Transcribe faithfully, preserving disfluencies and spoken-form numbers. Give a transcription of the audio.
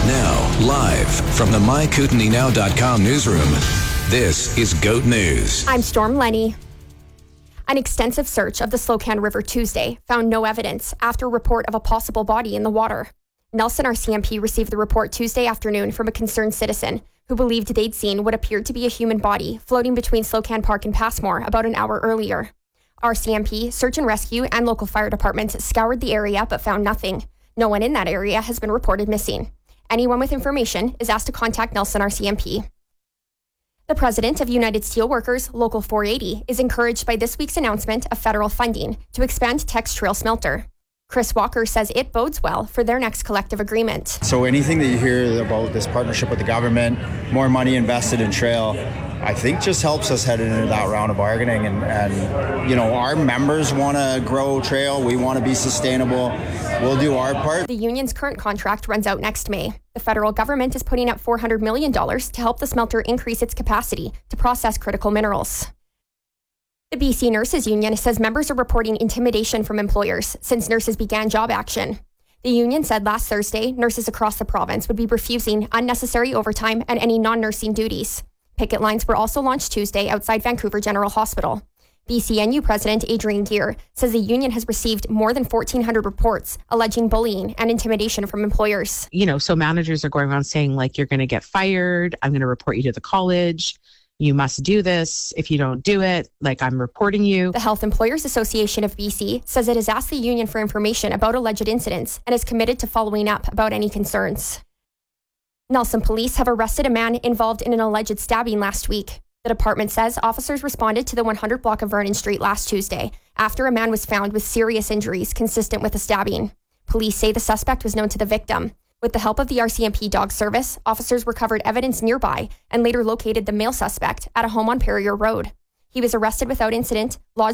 Now, live from the my kootenai now dot com newsroom, this is GOAT News. I'm Storm Lenny. An extensive search of the Slocan River Tuesday found no evidence after a report of a possible body in the water. Nelson R C M P received the report Tuesday afternoon from a concerned citizen who believed they'd seen what appeared to be a human body floating between Slocan Park and Passmore about an hour earlier. R C M P, Search and Rescue, and local fire departments scoured the area but found nothing. No one in that area has been reported missing. Anyone with information is asked to contact Nelson R C M P. The president of United Steelworkers, Local four eighty, is encouraged by this week's announcement of federal funding to expand Tex Trail Smelter. Chris Walker says it bodes well for their next collective agreement. So anything that you hear about this partnership with the government, more money invested in Trail, I think just helps us head into that round of bargaining. And, and you know, our members want to grow Trail. We want to be sustainable. We'll do our part. The union's current contract runs out next May. The federal government is putting up four hundred million dollars to help the smelter increase its capacity to process critical minerals. The B C Nurses Union says members are reporting intimidation from employers since nurses began job action. The union said last Thursday nurses across the province would be refusing unnecessary overtime and any non-nursing duties. Picket lines were also launched Tuesday outside Vancouver General Hospital. B C N U President Adrian Gear says the union has received more than fourteen hundred reports alleging bullying and intimidation from employers. You know, so managers are going around saying, like, you're going to get fired. I'm going to report you to the college. You must do this. If you don't do it, like, I'm reporting you. The Health Employers Association of B C says it has asked the union for information about alleged incidents and is committed to following up about any concerns. Nelson police have arrested a man involved in an alleged stabbing last week. The department says officers responded to the one hundred block of Vernon Street last Tuesday after a man was found with serious injuries consistent with a stabbing. Police say the suspect was known to the victim. With the help of the R C M P Dog Service, officers recovered evidence nearby and later located the male suspect at a home on Perrier Road. He was arrested without incident, lodged